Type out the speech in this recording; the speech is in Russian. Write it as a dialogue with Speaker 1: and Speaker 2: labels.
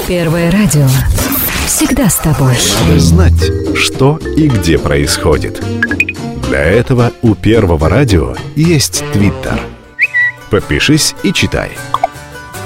Speaker 1: Первое радио. Всегда с тобой.
Speaker 2: Надо знать, что и где происходит. Для этого у Первого радио есть Твиттер. Подпишись и читай.